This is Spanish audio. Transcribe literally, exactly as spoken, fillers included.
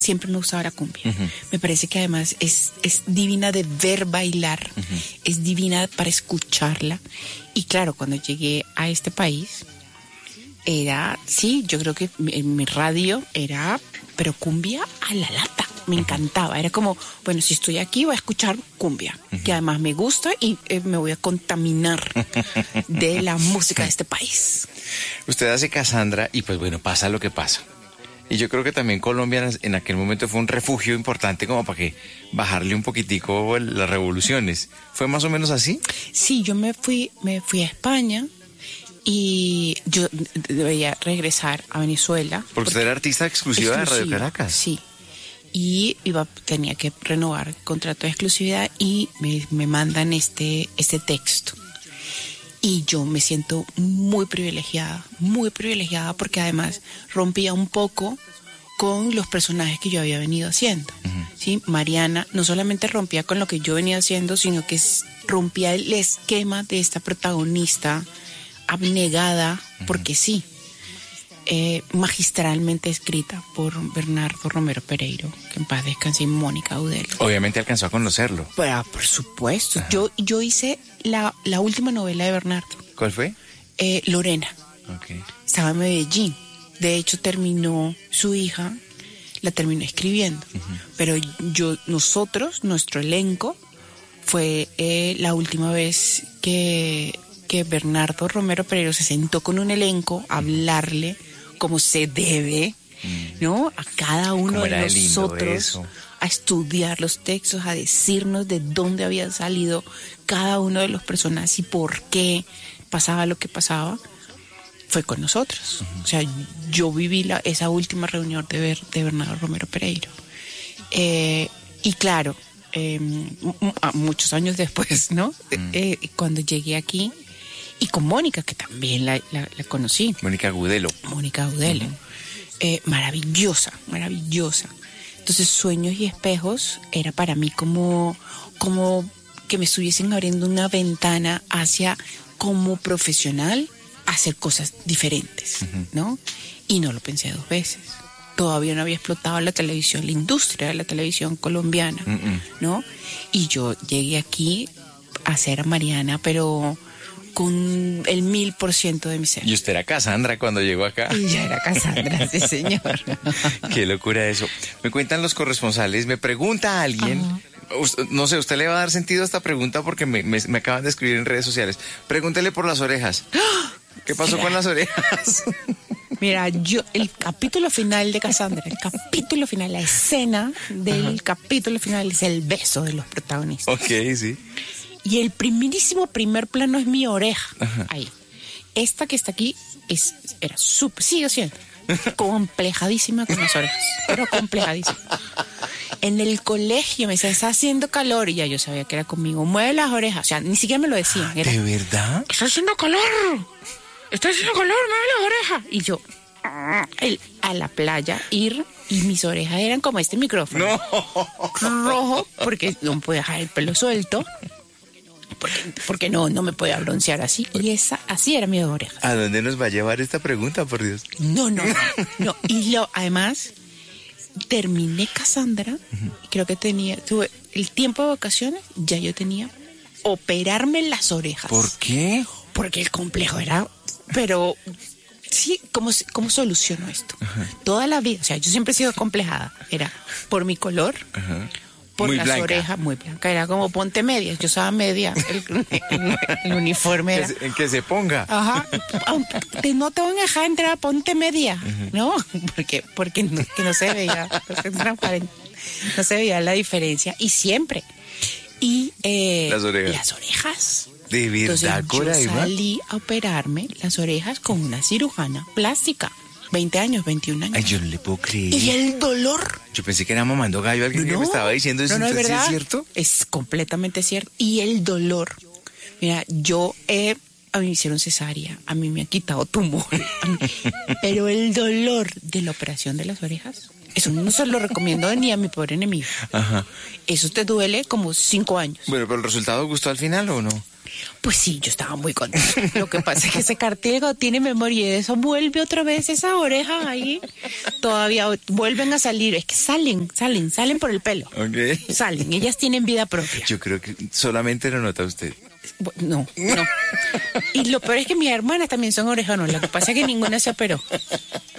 siempre me gustaba la cumbia. Uh-huh. Me parece que además es, es divina de ver bailar, uh-huh. es divina para escucharla. Y claro, cuando llegué a este país, era, sí, yo creo que mi, mi radio era, pero cumbia a la lata. Me uh-huh. encantaba. Era como, bueno, si estoy aquí voy a escuchar cumbia, uh-huh. que además me gusta y eh, me voy a contaminar de la música de este país. Usted hace Cassandra y pues bueno, pasa lo que pasa. Y yo creo que también Colombia en aquel momento fue un refugio importante como para que bajarle un poquitico las revoluciones. ¿Fue más o menos así? Sí, yo me fui, me fui a España y yo debía regresar a Venezuela. Porque, porque usted era artista exclusiva, exclusiva de Radio Caracas. Sí. Y iba, tenía que renovar el contrato de exclusividad y me, me mandan este, este texto. Y yo me siento muy privilegiada, muy privilegiada porque además rompía un poco con los personajes que yo había venido haciendo. Uh-huh. ¿Sí? Mariana no solamente rompía con lo que yo venía haciendo, sino que rompía el esquema de esta protagonista abnegada, uh-huh. porque sí, eh, magistralmente escrita por Bernardo Romero Pereiro, que en paz descanse, y Mónica Gudelo. Obviamente alcanzó a conocerlo. Pero, por supuesto. Uh-huh. Yo, yo hice la, la última novela de Bernardo. ¿Cuál fue? Eh, Lorena. Okay. Estaba en Medellín. De hecho, terminó su hija, la terminó escribiendo. Uh-huh. Pero yo, nosotros, nuestro elenco, fue eh, la última vez que, que Bernardo Romero Pereiro se sentó con un elenco a hablarle como se debe, mm. ¿no? A cada uno de nosotros, a estudiar los textos, a decirnos de dónde habían salido cada uno de los personajes y por qué pasaba lo que pasaba, fue con nosotros. Uh-huh. O sea, yo viví la, esa última reunión de, Ber, de Bernardo Romero Pereiro. Eh, y claro, eh, m- muchos años después, ¿no? Mm. Eh, cuando llegué aquí, y con Mónica, que también la, la, la conocí. Mónica Gudelo. Mónica Gudelo. Uh-huh. Eh, maravillosa, maravillosa. Entonces, Sueños y Espejos era para mí como, como que me estuviesen abriendo una ventana hacia, como profesional, hacer cosas diferentes, uh-huh. ¿no? Y no lo pensé dos veces. Todavía no había explotado la televisión, la industria de la televisión colombiana, uh-uh. ¿no? Y yo llegué aquí a ser a Mariana, pero con el mil por ciento de mi ser. ¿Y usted era Cassandra cuando llegó acá? Y ya era Cassandra, sí, señor. Qué locura eso. Me cuentan los corresponsales, me pregunta alguien, uh-huh. no sé, usted le va a dar sentido a esta pregunta porque me, me, me acaban de escribir en redes sociales. Pregúntele por las orejas. ¿Qué pasó claro. con las orejas? Mira, yo, el capítulo final de Cassandra, el capítulo final, la escena del uh-huh. capítulo final es el beso de los protagonistas. Ok, sí. Y el primerísimo primer plano es mi oreja. Ajá. Ahí. Esta que está aquí es, era súper, sigue siendo complejadísima con las orejas. Pero complejadísima. En el colegio me decían, está haciendo calor. Y ya yo sabía que era conmigo. Mueve las orejas. O sea, ni siquiera me lo decían. Era, ¿de verdad? Está haciendo calor. Está haciendo calor, mueve las orejas. Y yo, el, a la playa, ir. Y mis orejas eran como este micrófono. No. Rojo, porque no podía dejar el pelo suelto. Porque, porque no, no me podía broncear así. Y esa, así era mi oreja. ¿A dónde nos va a llevar esta pregunta, por Dios? No, no, no. Y lo, además, terminé Cassandra. Uh-huh. Y creo que tenía, tuve el tiempo de vacaciones, ya yo tenía operarme las orejas. ¿Por qué? Porque el complejo era, pero sí, ¿cómo, cómo soluciono esto? Uh-huh. Toda la vida, o sea, yo siempre he sido complejada. Era por mi color. Ajá. Uh-huh. Por muy las blanca. Orejas, muy blanca. Era como ponte medias. Yo usaba media. El, el, el uniforme era. En que se ponga. Ajá. No te van a dejar entrar, ponte media. Uh-huh. ¿No? Porque, porque no, que no se veía. No se veía la diferencia. Y siempre. Y eh, las orejas. Las orejas. De verdad, Cora. Yo salí a operarme las orejas con una cirujana plástica. veinte años, veintiún años. Ay, yo no le puedo creer. Y el dolor. Yo pensé que era mamando gallo alguien no, que me estaba diciendo eso. No, no, es verdad. ¿Es cierto? Es completamente cierto. Y el dolor. Mira, yo eh, a mí me hicieron cesárea, a mí me han quitado tumor. Mí, pero el dolor de la operación de las orejas, eso no se lo recomiendo ni a mi pobre enemigo. Ajá. Eso te duele como cinco años. Bueno, pero ¿el resultado gustó al final o no? El Pues sí, yo estaba muy contenta. Lo que pasa es que ese cartílago tiene memoria y de eso vuelve otra vez esa oreja ahí. Todavía vuelven a salir. Es que salen, salen, salen por el pelo. Okay. Salen, ellas tienen vida propia. Yo creo que solamente lo nota usted. No, no. Y lo peor es que mis hermanas también son orejonas. Lo que pasa es que ninguna se operó.